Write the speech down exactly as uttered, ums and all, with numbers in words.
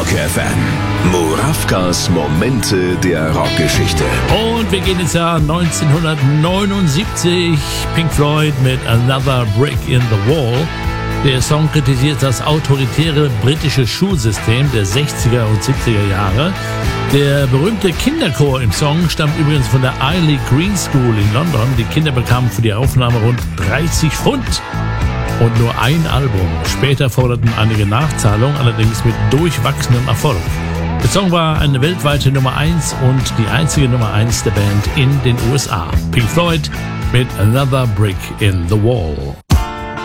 Rock F M. Murawkas Momente der Rockgeschichte. Und wir gehen ins Jahr neunzehnhundertneunundsiebzig. Pink Floyd mit Another Brick in the Wall. Der Song kritisiert das autoritäre britische Schulsystem der sechziger und siebziger Jahre. Der berühmte Kinderchor im Song stammt übrigens von der Ely Green School in London. Die Kinder bekamen für die Aufnahme rund dreißig Pfund und nur ein Album. Später forderten einige Nachzahlungen, allerdings mit durchwachsenem Erfolg. Der Song war eine weltweite Nummer eins und die einzige Nummer eins der Band in den U S A. Pink Floyd mit Another Brick in the Wall.